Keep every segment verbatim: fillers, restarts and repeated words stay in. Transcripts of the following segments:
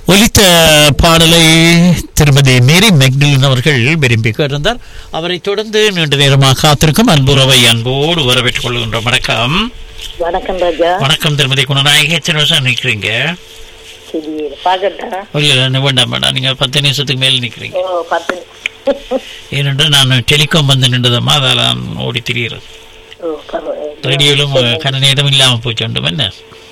ஒலித்த பாடலை திருமதி மேரி மெக்டிலின் அவர்கள் விரும்பி கேட்டிருந்தார். அவரை தொடர்ந்து நீண்ட நேரமாக காத்திருக்கும் அன்புறவை அன்போடு வரவேற்றுக் கொள்கின்றோம். வணக்கம். வணக்கம் ராஜா. வணக்கம் திருமதி குணநாயகி. எத்தனை வருஷம் நிற்கிறீங்க? இல்ல வேண்டாம் வேண்டாம், நீங்க பத்து நிமிஷத்துக்கு மேல நிக்கிறீங்க. ஏனென்றால் நான் டெலிகாம் வந்து நின்றதம்மா, அதெல்லாம் ஓடி திரியிறது. ரேடியோலும் கன நேரம் இல்லாம போச்சு வேண்டும். என்ன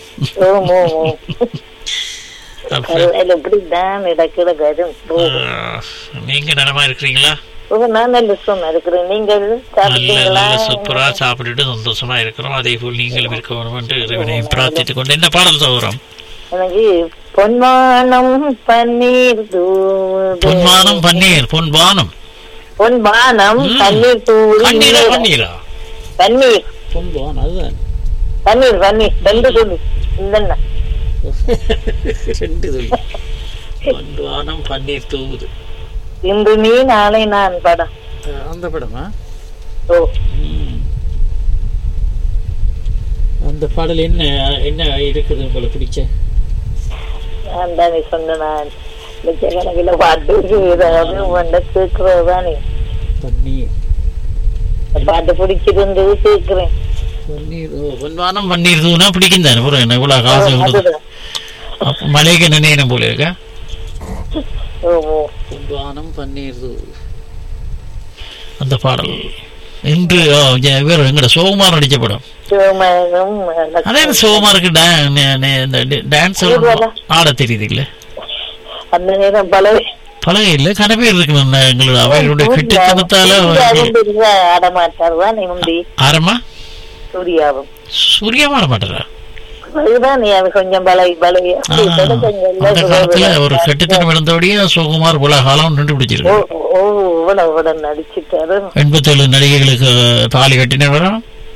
நீங்க நலமா இருக்கிறீங்களா? சூப்பரா சாப்பிட்டுட்டு சந்தோஷமா இருக்கிறோம். அதே போல் நீங்களும் இருக்க வேண்டும் என்று இறைவனையும் பிரார்த்தித்துக் கொண்டு என்ன பாடல் சௌரம்? எனக்கு பொன்வானம் பன்னீர் பொன்வானம் பன்னீர் பொன்வானம் பொன்வானம் பன்னீர் தூள் பன்னீரா பன்னீரா பன்னீர் பொன்வான் அதுதான் பன்னீர் பன்னீர் ரெண்டு சொல்லு இந்த ரெண்டு சொல்லு பொன்வானம் பன்னீர் தூவுது. இன்று நீ நாளை நான் படம். அந்த படமா? ஓ அந்த பாடல் என்ன என்ன இருக்குது உங்களுக்கு பிடிச்ச? நான் தானே சொன்ன நான் லட்சக்கணக்கில் பாட்டு கேட்கறதுதானே பாட்டு பிடிச்சிருந்து கேட்கிறேன். பொன்வானம் பன்னீர் தூனா பிடிக்கும் தானே. இவ்வளவு காசு மலைக்கு நினைவு போல இருக்கா? பொன்வானம் பன்னீர் தூ அந்த பாடல் இன்று எங்கட சோகுமார் நடிச்ச படம். அதே சோகுமாருக்கு டான்ஸ் ஆட தெரியுது இல்ல? அந்த நேரம் பழகை பழகை இல்ல கன பேர் இருக்கு எங்களோட அவர்களுடைய கிட்டத்தனத்தால ஆடமாட்டார். ஆரமா சூர்யாவும் சூர்யாவும் ஆட மாட்டாரா? கொஞ்சம் பழகி காலத்துல ஒரு கட்டுத்தனம் இழந்தபடியே சோகுமார் உலக காலம் நின்று பிடிச்சிருக்கு. நடிச்சிட்டாரு. எண்பத்தி ஏழு நடிகைகளுக்கு தாலி கட்டினவரா?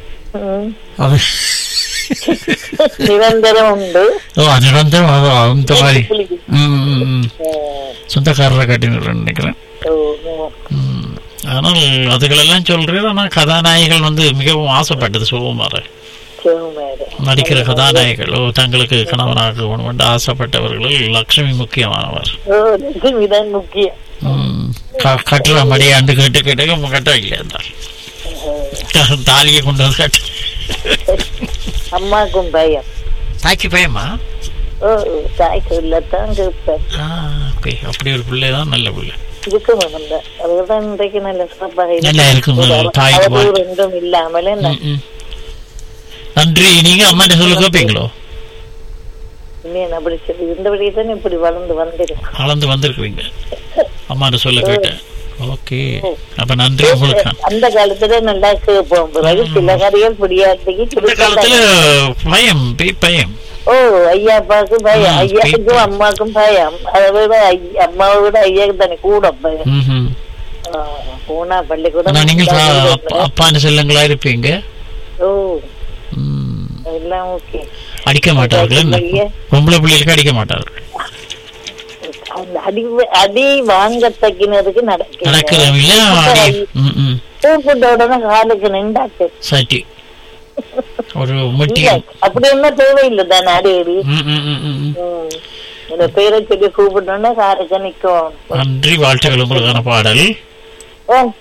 நிரந்தரம் உண்டு. நிரந்தரம் அந்த மாதிரி சொந்தக்காரரை கட்டினு நினைக்கிறேன். ஆனால் அதுகளெல்லாம் சொல்றேன். ஆனா கதாநாயகிகள் வந்து மிகவும் ஆசைப்பட்டது சோகுமார நடிக்கிற கதாநாயகிகள் தங்களுக்கு கணவனாக வேண்டும் என்று ஆசைப்பட்டவர்களில் லட்சுமி முக்கியமானவர். கட்டுற மடியாண்டு கேட்டு கேட்டு கட்ட இல்லையா இருந்தால் தாலியை கொண்டு வந்து கட்டு. அம்மாக்கும் பயம். தாய்க்கு பயமா? அப்படி ஒரு பிள்ளைதான் நல்ல பிள்ளை. நன்றி. நீங்க அம்மா சொல்ல கேப்பீங்களோ? வளர்ந்து வந்திருக்கீங்க அம்மா சொல்ல கேட்டேன். ஓகே, அப்ப நன்றி உங்களுக்கு. அந்த காலத்துல நல்லா கேட்போம். சில கதைகள் புரியாதுக்கு காலத்துல பயம் பயம். ஓ ஐயாப்பாக்கு பயம், ஐயாவுக்கும் அம்மாக்கும் பயம். அதை விட அம்மாவை விட ஐயாவுக்கு தானே கூட பயம். போனா பள்ளிக்கூடம் நீங்க அப்பான்னு செல்லங்களா இருப்பீங்க. ஓ எல்லாம் ஓகே. அடிக்க மாட்டார்கள்? பொம்பளை பிள்ளைகளுக்கு அடிக்க மாட்டார்கள். அடி அடி வாங்க தக்கினதுக்கு நடக்குதோட காலுக்கு நின்றாச்சு சட்டி ஒரு அப்படி என்ன தேவையில்லை தானே. அடி அடி இந்த பேரை சொல்லி கூப்பிட்டோன்னா காலுக்கு நிக்கும். நன்றி, வாழ்த்துக்கள். உங்களுக்கான பாடல்.